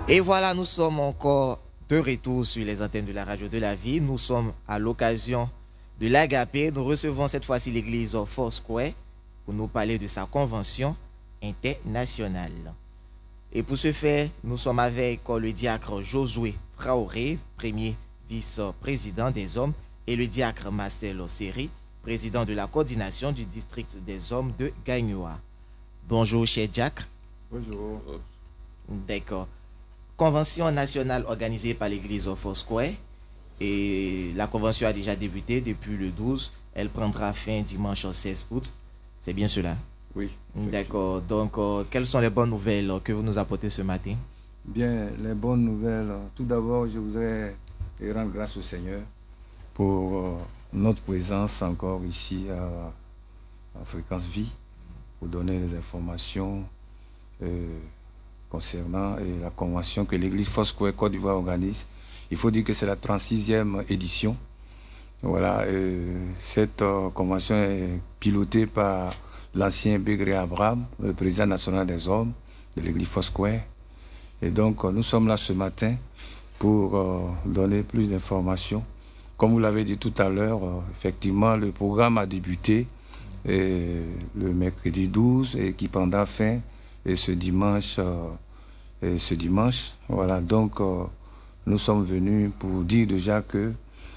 Et voilà, nous sommes encore de retour sur les antennes de la radio de la vie. Nous sommes à l'occasion de l'Agapé. Nous recevons cette fois-ci l'église Foursquare pour nous parler de sa convention internationale. Et pour ce faire, nous sommes avec le diacre Josué Traoré, premier vice-président des hommes, et le diacre Marcel Seri, président de la coordination du district des hommes de Gagnoa. Bonjour, cher diacre. Bonjour. D'accord. Convention nationale organisée par l'église Foursquare. Et la convention a déjà débuté depuis le 12. Elle prendra fin dimanche 16 août. C'est bien cela? Oui. D'accord. Donc, quelles sont les bonnes nouvelles que vous nous apportez ce matin? Bien, les bonnes nouvelles. Tout d'abord, je voudrais rendre grâce au Seigneur pour notre présence encore ici à Fréquence Vie, pour donner les informations concernant la convention que l'église Foursquare Côte d'Ivoire organise. Il faut dire que c'est la 36e édition. Voilà, cette convention est pilotée par l'ancien Bégré Abraham, le président national des hommes de l'église Foursquare. Et donc, nous sommes là ce matin pour donner plus d'informations. Comme vous l'avez dit tout à l'heure, effectivement, le programme a débuté le mercredi 12 et qui prendra fin ce dimanche. Voilà, donc nous sommes venus pour dire déjà que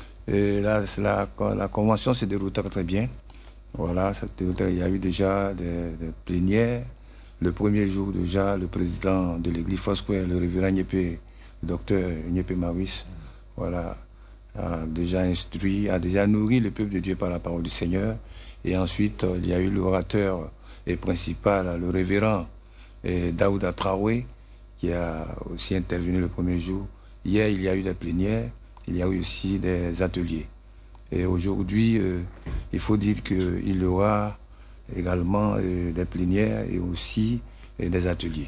la convention se déroule très très bien. Voilà, il y a eu déjà des plénières. Le premier jour déjà, le président de l'église Foursquare, le révérend le docteur Nyepé Maurice, voilà, a déjà instruit, a déjà nourri le peuple de Dieu par la parole du Seigneur. Et ensuite, il y a eu l'orateur et principal, le révérend Daouda Traoré, qui a aussi intervenu le premier jour. Hier, il y a eu des plénières, il y a eu aussi des ateliers. Et aujourd'hui, il faut dire qu'il y aura également des plénières et aussi des ateliers.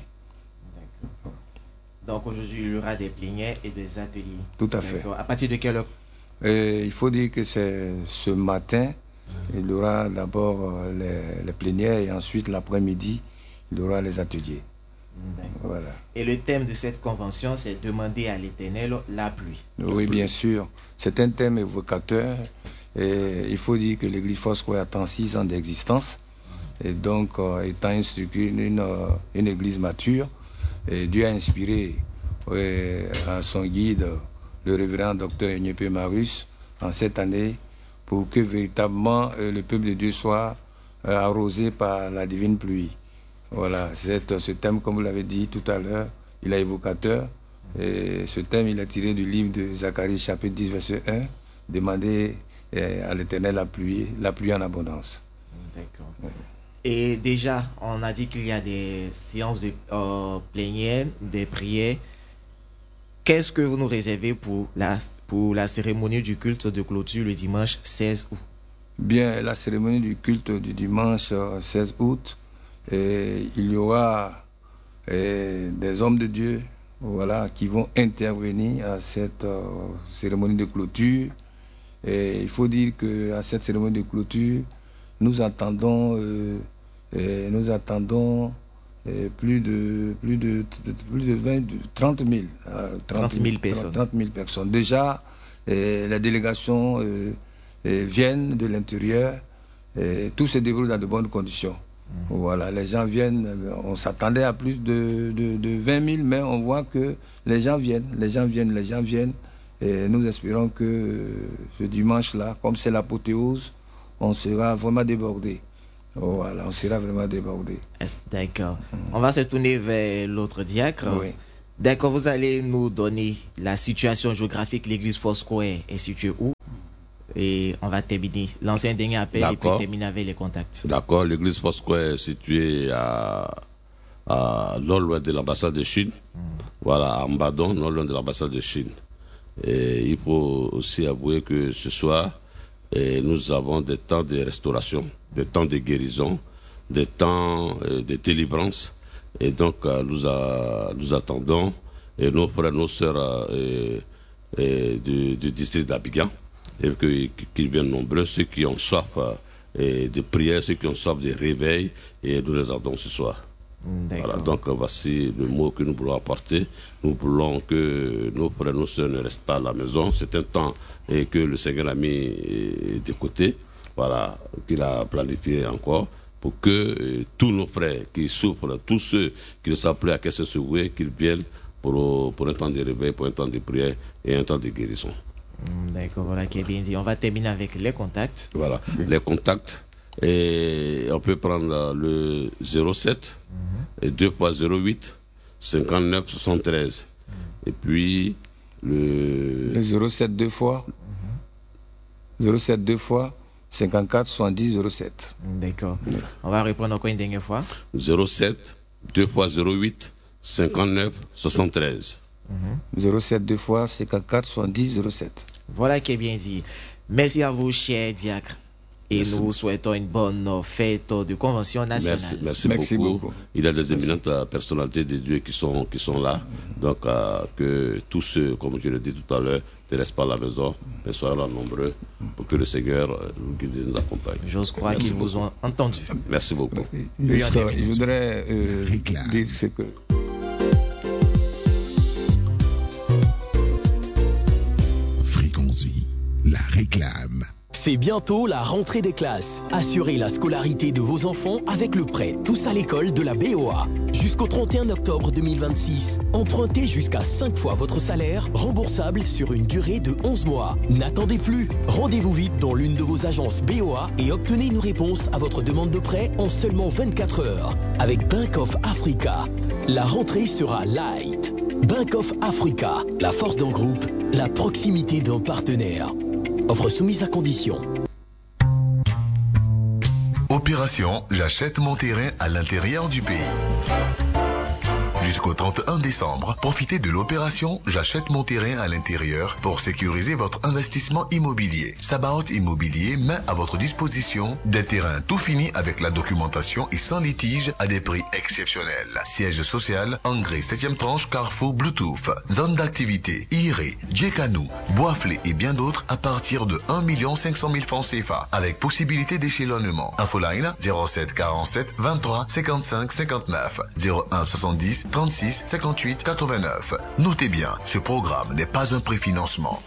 Donc aujourd'hui, il y aura des plénières et des ateliers. Tout à fait. À partir de quelle heure? Il faut dire que c'est ce matin, il y aura d'abord les plénières et ensuite l'après-midi, il y aura les ateliers. Voilà. Et le thème de cette convention, c'est demander à l'Éternel la pluie. Oui, bien sûr. C'est un thème évocateur. Et il faut dire que l'église Foursquare a 36 ans d'existence. Et donc, étant une église mature, et Dieu a inspiré à son guide, le révérend docteur Nyepé Maurice, en cette année, pour que véritablement le peuple de Dieu soit arrosé par la divine pluie. Voilà, ce thème, comme vous l'avez dit tout à l'heure, il est évocateur. Et ce thème, il est tiré du livre de Zacharie, chapitre 10, verset 1, demander à l'Éternel la pluie en abondance. D'accord. Ouais. Et déjà, on a dit qu'il y a des séances de plénière, des prières. Qu'est-ce que vous nous réservez pour la cérémonie du culte de clôture le dimanche 16 août? Bien, la cérémonie du culte du dimanche 16 août, il y aura des hommes de Dieu, voilà, qui vont intervenir à cette cérémonie de clôture. Et il faut dire qu'à cette cérémonie de clôture, nous attendons plus de 30 000 personnes. 30 000 personnes. Déjà, les délégations viennent de l'intérieur. Tout se déroule dans de bonnes conditions. Voilà, les gens viennent. On s'attendait à plus de 20 000, mais on voit que les gens viennent. Et nous espérons que ce dimanche-là, comme c'est l'apothéose, on sera vraiment débordé. Voilà, on sera vraiment débordé. D'accord. On va se tourner vers l'autre diacre. Oui. D'accord, vous allez nous donner la situation géographique. L'église Foursquare est située où? Et on va terminer. L'ancien dernier appel et puis terminer avec les contacts. D'accord, l'église Foursquare est située à non loin de l'ambassade de Chine. Voilà, à Mbadon, non loin de l'ambassade de Chine. Et il faut aussi avouer que ce soir, nous avons des temps de restauration, des temps de guérison, des temps de délivrance. Et donc, nous attendons nos frères, nos sœurs du district d'Abidjan, et qu'ils viennent nombreux, ceux qui ont soif de prière, ceux qui ont soif de réveil, et nous les attendons ce soir. Voilà, donc voici le mot que nous voulons apporter. Nous voulons que nos frères, nos sœurs ne restent pas à la maison. C'est un temps et que le Seigneur a mis de côté, voilà, qu'il a planifié encore, pour que tous nos frères qui souffrent, tous ceux qui ne savent plus à quel se sauver, qu'ils viennent pour un temps de réveil, pour un temps de prière et un temps de guérison. D'accord, voilà qui est bien dit. On va terminer avec les contacts. Voilà, les contacts. Et on peut prendre le 07 et 2 fois 08 59 73. Et puis le 07 2 fois 54 70 07. D'accord. On va reprendre encore une dernière fois. 07 2 fois 08 59 73. 07 2 fois 54 70 07. Voilà qui est bien dit. Merci à vous, chers diacres. Et merci. Nous vous souhaitons une bonne fête de convention nationale. Merci beaucoup. Il y a des éminentes personnalités de Dieu qui sont là. Donc, que tous ceux, comme je l'ai dit tout à l'heure, ne restent pas à la maison, mais soyons là nombreux pour que le Seigneur nous guide et nous accompagne. J'ose croire qu'ils vous ont entendu. Merci beaucoup. Je voudrais dire ce que... Fréquence Vie, la réclame. C'est bientôt la rentrée des classes. Assurez la scolarité de vos enfants avec le prêt Tous à l'école de la BOA. Jusqu'au 31 octobre 2026, empruntez jusqu'à 5 fois votre salaire, remboursable sur une durée de 11 mois. N'attendez plus. Rendez-vous vite dans l'une de vos agences BOA et obtenez une réponse à votre demande de prêt en seulement 24 heures. Avec Bank of Africa, la rentrée sera light. Bank of Africa, la force d'un groupe, la proximité d'un partenaire. Offre soumise à condition. Opération J'achète mon terrain à l'intérieur du pays. Jusqu'au 31 décembre, profitez de l'opération J'achète mon terrain à l'intérieur pour sécuriser votre investissement immobilier. Sabaoth Immobilier met à votre disposition des terrains tout finis avec la documentation et sans litige à des prix exceptionnels. Siège social, engrais 7e tranche, Carrefour, Bluetooth, zone d'activité, Iré, Djekanou, Boisflé et bien d'autres à partir de 1 500 000 francs CFA avec possibilité d'échelonnement. Infoline 07 47 23 55 59 01 70 36 58 89. Notez bien, ce programme n'est pas un préfinancement.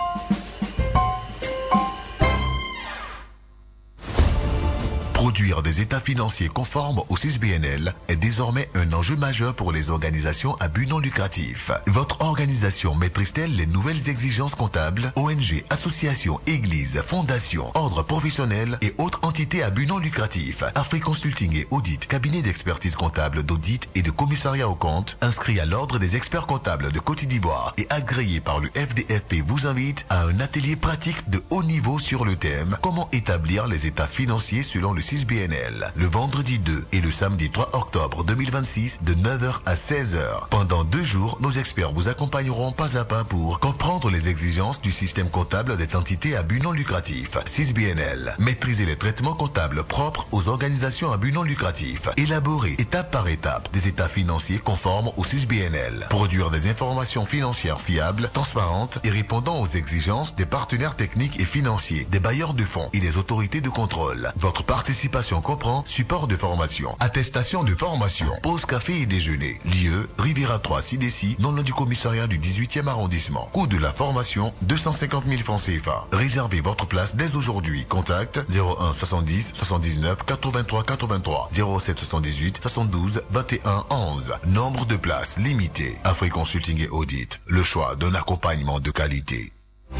Produire des états financiers conformes au 6BNL est désormais un enjeu majeur pour les organisations à but non lucratif. Votre organisation maîtrise-t-elle les nouvelles exigences comptables? ONG, associations, églises, fondations, ordres professionnels et autres entités à but non lucratif. Afrique Consulting et Audit, cabinet d'expertise comptable, d'audit et de commissariat aux comptes, inscrit à l'ordre des experts comptables de Côte d'Ivoire et agréé par le FDFP, vous invite à un atelier pratique de haut niveau sur le thème « Comment établir les états financiers selon le 6BNL » le vendredi 2 et le samedi 3 octobre 2026 de 9h à 16h. Pendant 2 jours, nos experts vous accompagneront pas à pas pour comprendre les exigences du système comptable des entités à but non lucratif. 6BNL. Maîtriser les traitements comptables propres aux organisations à but non lucratif. Élaborer étape par étape des états financiers conformes au 6BNL. Produire des informations financières fiables, transparentes et répondant aux exigences des partenaires techniques et financiers, des bailleurs de fonds et des autorités de contrôle. Votre participation comprend support de formation, attestation de formation, pause café et déjeuner. Lieu, Riviera 3 CDC, non loin du commissariat du 18e arrondissement. Coût de la formation, 250 000 francs CFA. Réservez votre place dès aujourd'hui. Contact 01 70 79 83 83 07 78 72 21 11. Nombre de places limité. Afrique Consulting et Audit. Le choix d'un accompagnement de qualité.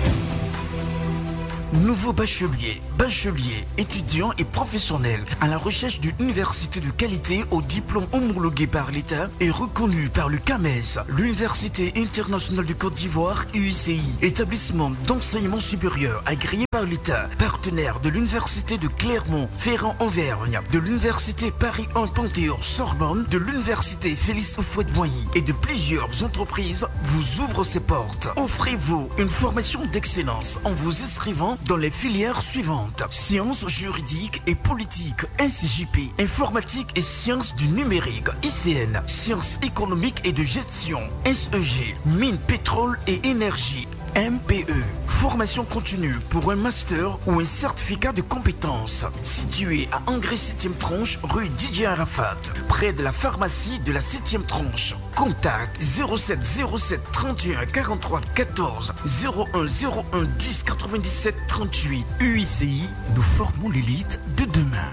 Nouveaux bacheliers, étudiants et professionnels à la recherche d'une université de qualité au diplôme homologué par l'État et reconnu par le CAMES, l'Université internationale du Côte d'Ivoire, UICI, établissement d'enseignement supérieur agréé par l'État, partenaire de l'Université de Clermont-Ferrand-Auvergne, de l'Université Paris 1 Panthéon-Sorbonne, de l'Université Félix Houphouët-Boigny et de plusieurs entreprises vous ouvrent ses portes. Offrez-vous une formation d'excellence en vous inscrivant dans les filières suivantes: sciences juridiques et politiques, SJP, informatique et sciences du numérique, ICN, sciences économiques et de gestion, SEG, mines, pétrole et énergie, MPE, formation continue pour un master ou un certificat de compétences. Situé à Angers 7e tranche, rue Didier Arafat, près de la pharmacie de la 7e tranche. Contact 07 07 31 43 14 01 01 10 97 38. UICI, nous formons l'élite de demain.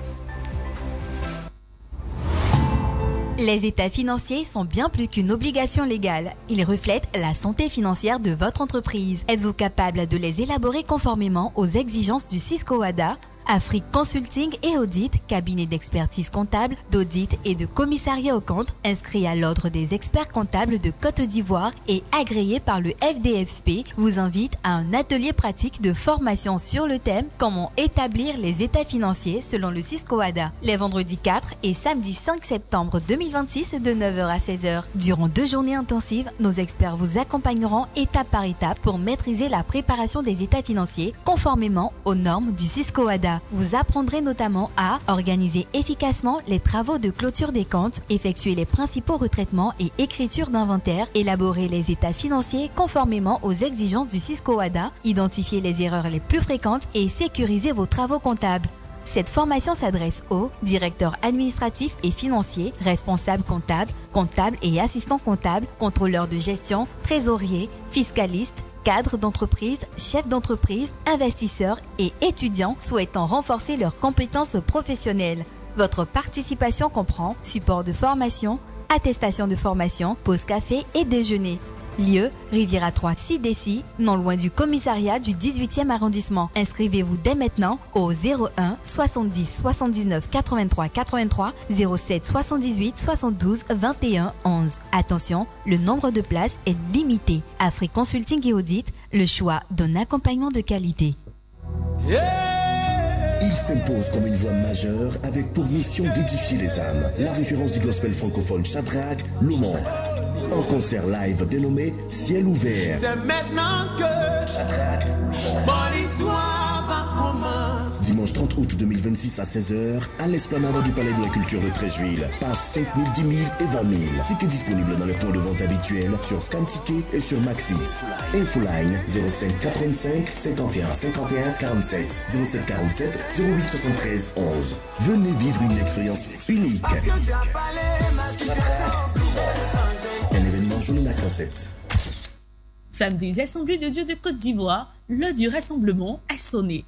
Les états financiers sont bien plus qu'une obligation légale. Ils reflètent la santé financière de votre entreprise. Êtes-vous capable de les élaborer conformément aux exigences du Cisco-WADA ? Afrique Consulting et Audit, cabinet d'expertise comptable, d'audit et de commissariat aux comptes, inscrit à l'ordre des experts comptables de Côte d'Ivoire et agréé par le FDFP, vous invite à un atelier pratique de formation sur le thème « Comment établir les états financiers selon le Cisco-WADA » les vendredis 4 et samedi 5 septembre 2026 de 9h à 16h. Durant 2 journées intensives, nos experts vous accompagneront étape par étape pour maîtriser la préparation des états financiers conformément aux normes du Cisco-WADA. Vous apprendrez notamment à organiser efficacement les travaux de clôture des comptes, effectuer les principaux retraitements et écriture d'inventaire, élaborer les états financiers conformément aux exigences du Cisco-WADA, identifier les erreurs les plus fréquentes et sécuriser vos travaux comptables. Cette formation s'adresse aux directeurs administratifs et financiers, responsables comptables, comptables et assistants comptables, contrôleurs de gestion, trésoriers, fiscalistes, cadres d'entreprise, chefs d'entreprise, investisseurs et étudiants souhaitant renforcer leurs compétences professionnelles. Votre participation comprend support de formation, attestation de formation, pause café et déjeuner. Lieu, Riviera 3 CDC, non loin du commissariat du 18e arrondissement. Inscrivez-vous dès maintenant au 01 70 79 83 83 07 78 72 21 11. Attention, le nombre de places est limité. Afrique Consulting et Audit, le choix d'un accompagnement de qualité. Il s'impose comme une voix majeure avec pour mission d'édifier les âmes. La référence du gospel francophone Shadrach, Lomond. Un concert live dénommé Ciel ouvert. C'est maintenant que mon histoire va commencer. Dimanche 30 août 2026 à 16h à l'esplanade du Palais de la Culture de Treichville. Passe 5 000, 10 000 et 20 000. Tickets disponibles dans les points de vente habituels sur ScanTicket et sur Maxit. Infoline 05 85 51 51 47 07 47 08 73 11. Venez vivre une expérience unique. Un événement Jonina Concept. Samedi Assemblées de Dieu de Côte d'Ivoire, l'heure du rassemblement a sonné.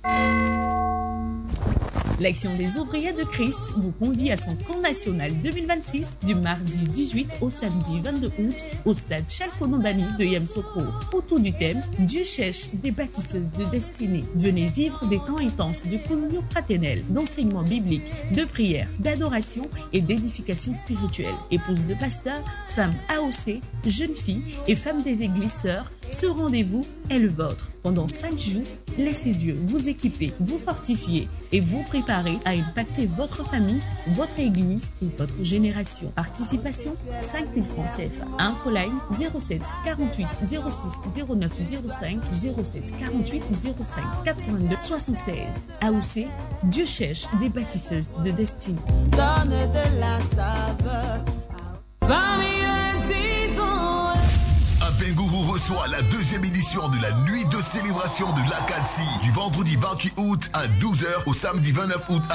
L'Action des ouvriers de Christ vous convie à son camp national 2026 du mardi 18 au samedi 22 août au stade Chalkonombani de Yamsokro. Autour du thème « Dieu cherche des bâtisseuses de destinée ». Venez vivre des temps intenses de communion fraternelle, d'enseignement biblique, de prière, d'adoration et d'édification spirituelle. Épouses de pasteurs, femmes AOC, jeunes filles et femmes des églises sœurs, ce rendez-vous est le vôtre. Pendant 5 jours, laissez Dieu vous équiper, vous fortifier et vous préparer à impacter votre famille, votre église et votre génération. Participation 5 000 francs CFA. Infoline 07 48 06 09 05 07 48 05 82 76. AOC, Dieu cherche des bâtisseuses de destinée. Donne de la saveur. Abengourou reçoit la 2e édition de la nuit de célébration de l'Akatsi du vendredi 28 août à 12h au samedi 29 août à